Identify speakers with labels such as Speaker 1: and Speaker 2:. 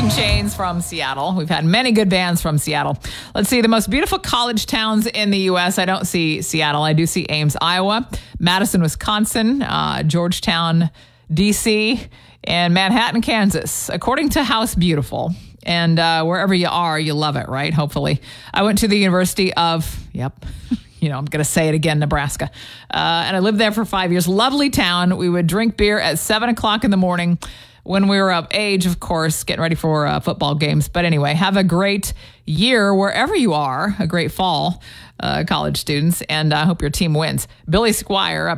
Speaker 1: in Chains from Seattle. We've had many good bands from Seattle. Let's see, the most beautiful college towns in the U.S. I don't see Seattle. I do see Ames, Iowa, Madison, Wisconsin, Georgetown, D.C., and Manhattan, Kansas, according to House Beautiful. And wherever you are, you love it, right? Hopefully. I went to the University of, I'm going to say it again, Nebraska. And I lived there for 5 years. Lovely town. We would drink beer at 7 o'clock in the morning when we were of age, of course, getting ready for football games. But anyway, have a great year wherever you are, a great fall, college students, and I hope your team wins. Billy Squire up